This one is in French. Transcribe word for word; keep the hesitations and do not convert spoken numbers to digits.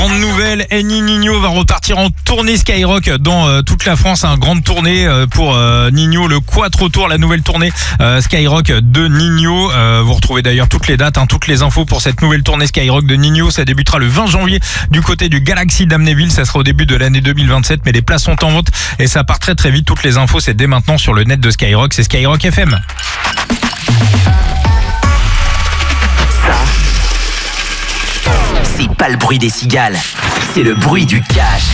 Grande nouvelle, Annie Nino va repartir en tournée Skyrock dans euh, toute la France. Un grande tournée euh, pour euh, Nino, le Quattro Tour, la nouvelle tournée euh, Skyrock de Nino. Euh, vous retrouvez d'ailleurs toutes les dates, hein, toutes les infos pour cette nouvelle tournée Skyrock de Nino. Ça débutera le vingt janvier du côté du Galaxy d'Amnéville. Ça sera au début de l'année deux mille vingt-sept, mais les places sont en vente et ça part très très vite. Toutes les infos, c'est dès maintenant sur le net de Skyrock. C'est Skyrock F M. C'est pas le bruit des cigales, c'est le bruit du cash.